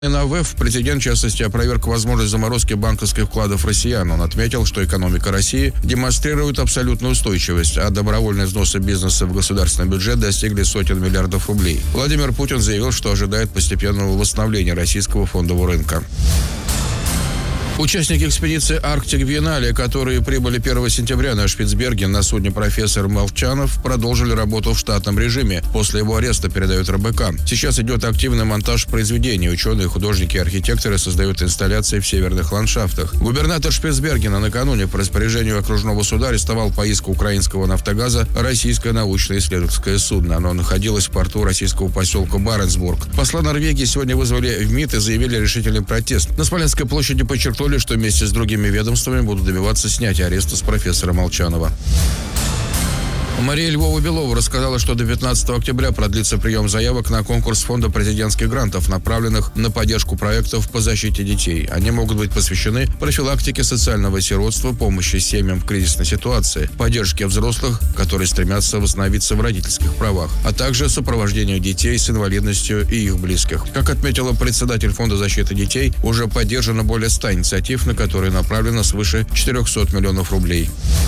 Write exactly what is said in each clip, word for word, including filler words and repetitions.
эн а вэ, президент, в частности, опроверг возможность заморозки банковских вкладов россиян. Он отметил, что экономика России демонстрирует абсолютную устойчивость, а добровольные взносы бизнеса в государственный бюджет достигли сотен миллиардов рублей. Владимир Путин заявил, что ожидает постепенного восстановления российского фондового рынка. Участники экспедиции «Арктик-Биеннале», которые прибыли первого сентября на Шпицберген на судне «Профессор Молчанов», продолжили работу в штатном режиме. После его ареста, передает эр бэ ка. Сейчас идет активный монтаж произведений. Ученые, художники и архитекторы создают инсталляции в северных ландшафтах. Губернатор Шпицбергена накануне по распоряжению окружного суда арестовал по иску украинского «Нафтогаза» российское научно-исследовательское судно. Оно находилось в порту российского поселка Баренцбург. Посла Норвегии сегодня вызвали в МИД и заявили решительный протест. На Смоленской площади подчеркнули, что вместе с другими ведомствами будут добиваться снятия ареста с профессора Молчанова. Мария Львова-Белова рассказала, что до пятнадцатого октября продлится прием заявок на конкурс Фонда президентских грантов, направленных на поддержку проектов по защите детей. Они могут быть посвящены профилактике социального сиротства, помощи семьям в кризисной ситуации, поддержке взрослых, которые стремятся восстановиться в родительских правах, а также сопровождению детей с инвалидностью и их близких. Как отметила председатель Фонда защиты детей, уже поддержано более ста инициатив, на которые направлено свыше четырехсот миллионов рублей.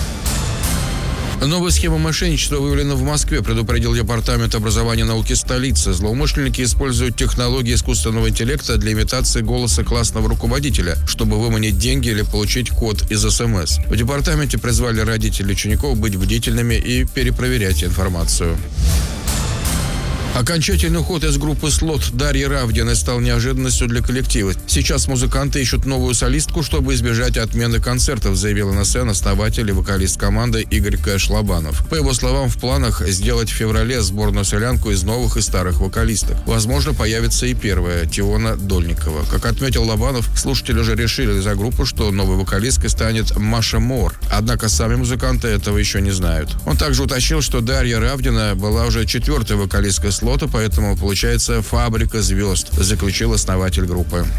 Новая схема мошенничества выявлена в Москве, предупредил Департамент образования и науки столицы. Злоумышленники используют технологии искусственного интеллекта для имитации голоса классного руководителя, чтобы выманить деньги или получить код из эс эм эс. В департаменте призвали родителей учеников быть бдительными и перепроверять информацию. Окончательный уход из группы «Слот» Дарьи Равдиной стал неожиданностью для коллектива. Сейчас музыканты ищут новую солистку, чтобы избежать отмены концертов, заявил эн эс эн основатель и вокалист команды Игорь Кэш Лобанов. По его словам, в планах сделать в феврале сборную солянку из новых и старых вокалисток. Возможно, появится и первая, Тиона Дольникова. Как отметил Лобанов, слушатели уже решили за группу, что новой вокалисткой станет Маша Мор. Однако сами музыканты этого еще не знают. Он также уточнил, что Дарья Равдина была уже четвертой вокалисткой «Слота», поэтому получается фабрика звезд, заключил основатель группы.